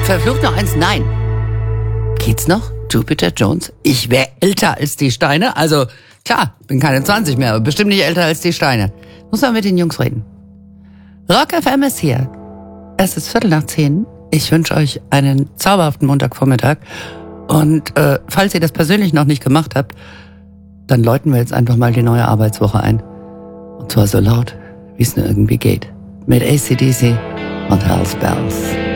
verflucht noch eins? Nein. Geht's noch? Jupiter Jones? Ich wäre älter als die Steine. Also, klar, bin keine 20 mehr, aber bestimmt nicht älter als die Steine. Muss man mit den Jungs reden. Rock FM ist hier. Es ist 9:15. Ich wünsche euch einen zauberhaften Montagvormittag. Und falls ihr das persönlich noch nicht gemacht habt, dann läuten wir jetzt einfach mal die neue Arbeitswoche ein. Und zwar so laut, wie es nur irgendwie geht. Mit AC/DC und Hell's Bells.